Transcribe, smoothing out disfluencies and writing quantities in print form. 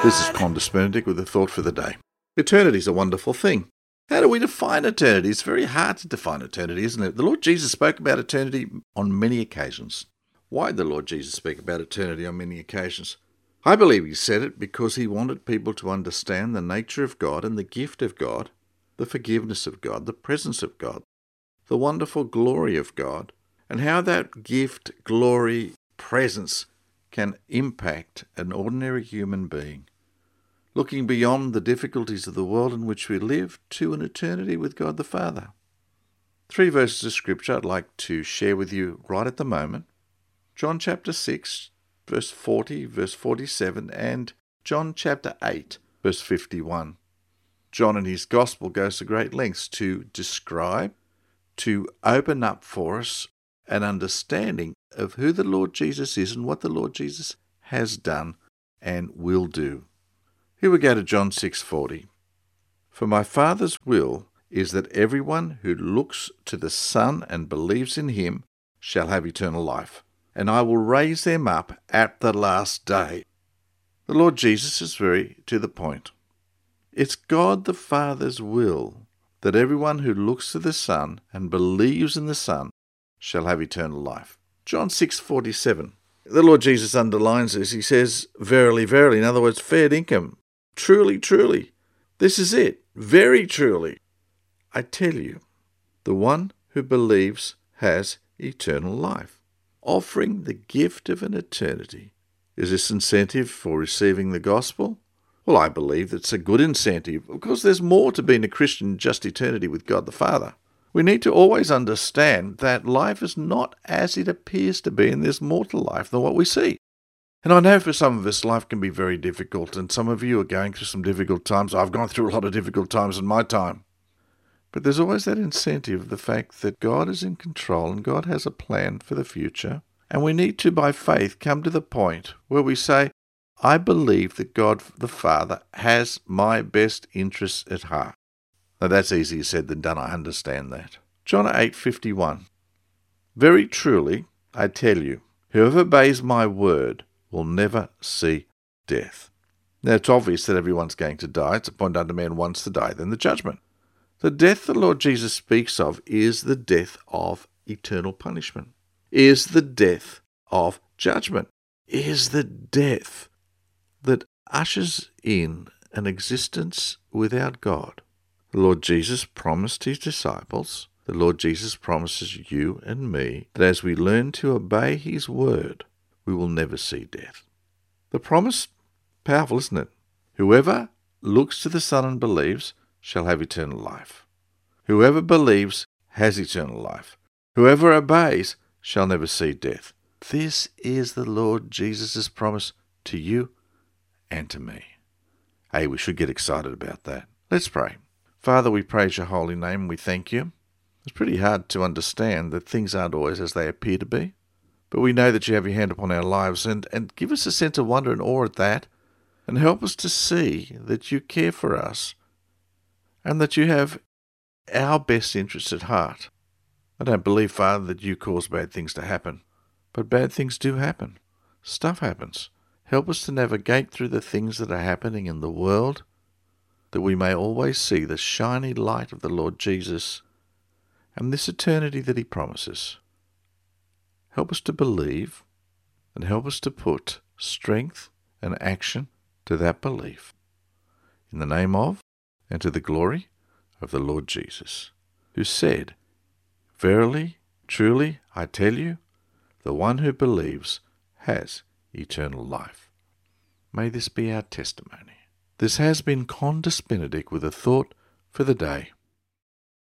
This is Qantas Benedict with a thought for the day. Eternity is a wonderful thing. How do we define eternity? It's very hard to define eternity, isn't it? The Lord Jesus spoke about eternity on many occasions. Why did the Lord Jesus speak about eternity on many occasions? I believe he said it because he wanted people to understand the nature of God and the gift of God, the forgiveness of God, the presence of God, the wonderful glory of God, and how that gift, glory, presence can impact an ordinary human being, looking beyond the difficulties of the world in which we live to an eternity with God the Father. 3 verses of Scripture I'd like to share with you right at the moment. John chapter 6, verse 40, verse 47, and John chapter 8, verse 51. John in his Gospel goes to great lengths to describe, to open up for us an understanding of who the Lord Jesus is and what the Lord Jesus has done and will do. Here we go to John 6:40. For my Father's will is that everyone who looks to the Son and believes in him shall have eternal life, and I will raise them up at the last day. The Lord Jesus is very to the point. It's God the Father's will that everyone who looks to the Son and believes in the Son shall have eternal life. John 6:47. The Lord Jesus underlines this. He says, verily, verily, in other words, fair income. Truly, truly, this is it, very truly. I tell you, the one who believes has eternal life, offering the gift of an eternity. Is this incentive for receiving the gospel? Well, I believe that's a good incentive, because there's more to being a Christian than just eternity with God the Father. We need to always understand that life is not as it appears to be, and there's more to life than what we see. And I know for some of us, life can be very difficult, and some of you are going through some difficult times. I've gone through a lot of difficult times in my time. But there's always that incentive, the fact that God is in control and God has a plan for the future. And we need to, by faith, come to the point where we say, I believe that God the Father has my best interests at heart. Now that's easier said than done, I understand that. John 8:51. Very truly, I tell you, whoever obeys my word will never see death. Now it's obvious that everyone's going to die. It's appointed unto man once to die, then the judgment. The death the Lord Jesus speaks of is the death of eternal punishment, is the death of judgment, is the death that ushers in an existence without God. The Lord Jesus promised his disciples, the Lord Jesus promises you and me, that as we learn to obey his word, we will never see death. The promise, powerful, isn't it? Whoever looks to the Son and believes shall have eternal life. Whoever believes has eternal life. Whoever obeys shall never see death. This is the Lord Jesus' promise to you and to me. Hey, we should get excited about that. Let's pray. Father, we praise your holy name and we thank you. It's pretty hard to understand that things aren't always as they appear to be. But we know that you have your hand upon our lives, and give us a sense of wonder and awe at that, and help us to see that you care for us, and that you have our best interests at heart. I don't believe, Father, that you cause bad things to happen, but bad things do happen. Stuff happens. Help us to navigate through the things that are happening in the world, that we may always see the shiny light of the Lord Jesus and this eternity that he promises. Help us to believe, and help us to put strength and action to that belief. In the name of, and to the glory of the Lord Jesus, who said, verily, truly, I tell you, the one who believes has eternal life. May this be our testimony. This has been Qantas Benedict with a thought for the day.